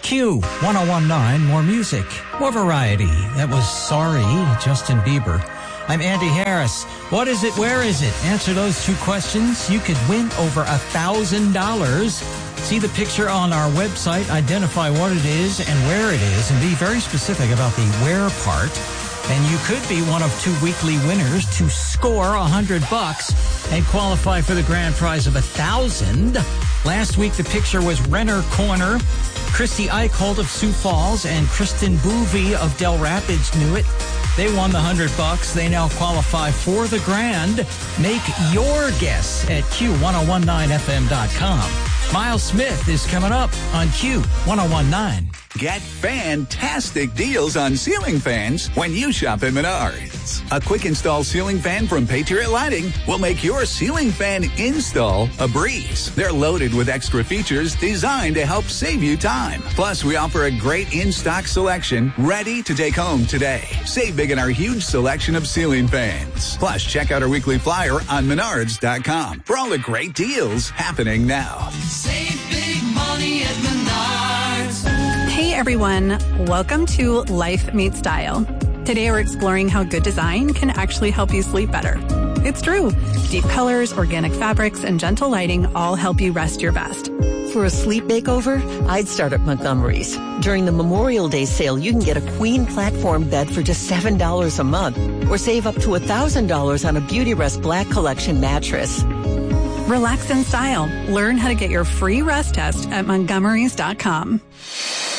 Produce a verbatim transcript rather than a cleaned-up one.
Q, one oh one nine, more music, more variety. That was Sorry, Justin Bieber. I'm Andy Harris. What is it? Where is it? Answer those two questions. You could win over a thousand dollars. See the picture on our website, identify what it is and where it is, and be very specific about the where part. And you could be one of two weekly winners to score a hundred bucks and qualify for the grand prize of a thousand. Last week, the picture was Renner Corner. Christy Eichhold of Sioux Falls and Kristen Boovy of Del Rapids knew it. They won the hundred bucks. They now qualify for the grand. Make your guess at Q ten nineteen F M dot com. Miles Smith is coming up on Q ten nineteen. Get fantastic deals on ceiling fans when you shop at Menards. A quick install ceiling fan from Patriot Lighting will make your ceiling fan install a breeze. They're loaded with extra features designed to help save you time. Plus, we offer a great in-stock selection ready to take home today. Save big in our huge selection of ceiling fans. Plus, check out our weekly flyer on Menards dot com for all the great deals happening now. Save big money at Menards. Hey everyone, welcome to Life Meets Style. Today we're exploring how good design can actually help you sleep better. It's true. Deep colors, organic fabrics, and gentle lighting all help you rest your best. For a sleep makeover, I'd start at Montgomery's. During the Memorial Day sale, you can get a queen platform bed for just seven dollars a month, or save up to one thousand dollars on a Beautyrest Black Collection mattress. Relax in style. Learn how to get your free rest test at Montgomerys dot com.